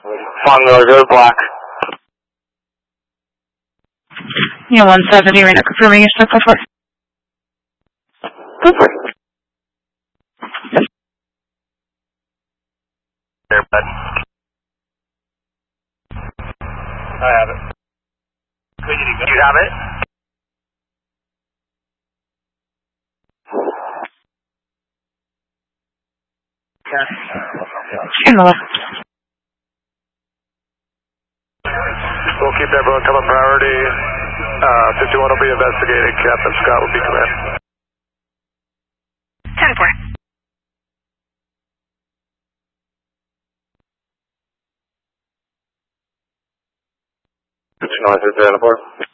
Fong Miller, go black. Yeah, 170 right now, confirming your stuff. Go for it. Go for it. There, bud. I have it. Do you have it? In the left. We'll keep everyone coming priority. 51 will be investigating. Captain Scott will be command. 10-4. It's noise at 10-4.